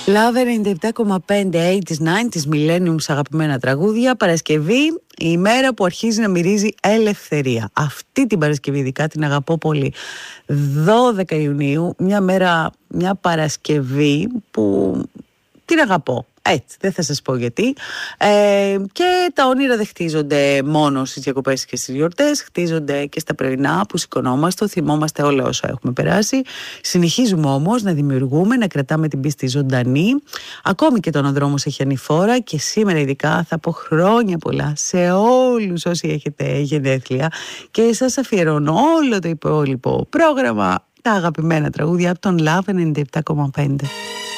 Love 97,5 80s, 90s, millenniums, αγαπημένα τραγούδια. Παρασκευή, η ημέρα που αρχίζει να μυρίζει ελευθερία. Αυτή την Παρασκευή ειδικά την αγαπώ πολύ. 12 Ιουνίου, μια Παρασκευή που την αγαπώ. Έτσι, δεν θα σας πω γιατί. Και τα όνειρα δεν χτίζονται μόνο στις διακοπές και στις γιορτές, χτίζονται και στα πρωινά που σηκωνόμαστε, θυμόμαστε όλα όσα έχουμε περάσει. Συνεχίζουμε όμως να δημιουργούμε, να κρατάμε την πίστη ζωντανή. Ακόμη και όταν ο δρόμος έχει ανηφόρα, και σήμερα ειδικά θα πω χρόνια πολλά σε όλους όσοι έχετε γενέθλια και σας αφιερώνω όλο το υπόλοιπο πρόγραμμα, τα αγαπημένα τραγούδια από τον Love 97,5.